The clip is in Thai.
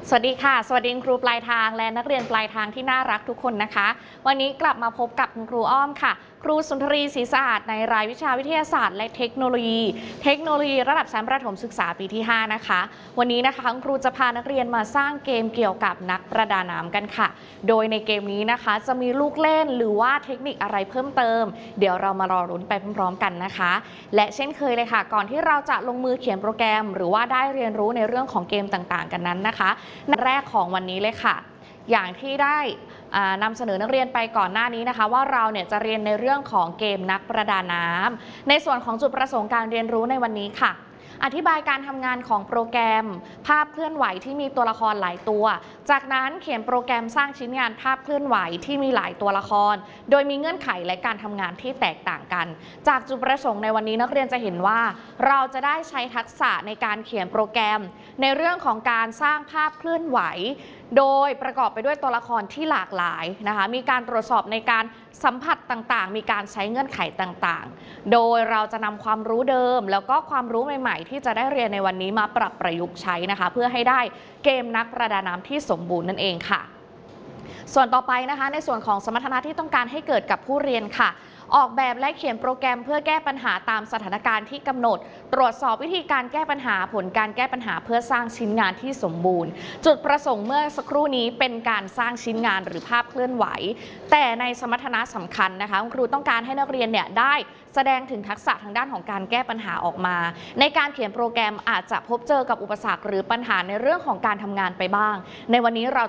สวัสดีค่ะสวัสดีครูปลายทางและนักเรียนปลายทางที่น่ารักทุกคนนะคะวันนี้กลับมาพบกับคุณครูอ้อมค่ะครูสุนทรีศรีสะอาดในรายวิชาวิทยาศาสตร์และเทคโนโลยีระดับชั้นประถมศึกษาปีที่5นะคะวันนี้นะคะคุณครูจะพานักเรียนมาสร้างเกมเกี่ยวกับนักประดาน้ำกันค่ะโดยในเกมนี้นะคะจะมีลูกเล่นหรือว่าเทคนิคอะไรเพิ่มเติมเดี๋ยวเรามารอรุ้นไปพร้อมๆกันนะคะและเช่นเคยเลยค่ะก่อนที่เราจะลงมือเขียนโปรแกรมหรือว่าได้เรียนรู้ในเรื่องของเกมต่างๆกันนั้นนะคะแรกของวันนี้เลยค่ะอย่างที่ได้นำเสนอนักเรียนไปก่อนหน้านี้นะคะว่าเราเนี่ยจะเรียนในเรื่องของเกมนักประดาน้ำในส่วนของจุดประสงค์การเรียนรู้ในวันนี้ค่ะอธิบายการทำงานของโปรแกรมภาพเคลื่อนไหวที่มีตัวละครหลายตัวจากนั้นเขียนโปรแกรมสร้างชิ้นงานภาพเคลื่อนไหวที่มีหลายตัวละครโดยมีเงื่อนไขและการทำงานที่แตกต่างกันจากจุดประสงค์ในวันนี้นักเรียนจะเห็นว่าเราจะได้ใช้ทักษะในการเขียนโปรแกรมในเรื่องของการสร้างภาพเคลื่อนไหวโดยประกอบไปด้วยตัวละครที่หลากหลายนะคะมีการตรวจสอบในการสัมผัสต่างๆมีการใช้เงื่อนไขต่างๆโดยเราจะนำความรู้เดิมแล้วก็ความรู้ใหม่ๆที่จะได้เรียนในวันนี้มาปรับประยุกต์ใช้นะคะเพื่อให้ได้เกมนักประดาน้ำที่สมบูรณ์นั่นเองค่ะส่วนต่อไปนะคะในส่วนของสมรรถนะที่ต้องการให้เกิดกับผู้เรียนค่ะออกแบบและเขียนโปรแกรมเพื่อแก้ปัญหาตามสถานการณ์ที่กำหนดตรวจสอบวิธีการแก้ปัญหาผลการแก้ปัญหาเพื่อสร้างชิ้นงานที่สมบูรณ์จุดประสงค์เมื่อสักครู่นี้เป็นการสร้างชิ้นงานหรือภาพเคลื่อนไหวแต่ในสมรรถนะสำคัญนะคะครูต้องการให้นักเรียนเนี่ยได้แสดงถึงทักษะทางด้านของการแก้ปัญหาออกมาในการเขียนโปรแกรมอาจจะพบเจอกับอุปสรรคหรือปัญหาในเรื่องของการทำงานไปบ้างในวันนี้เรา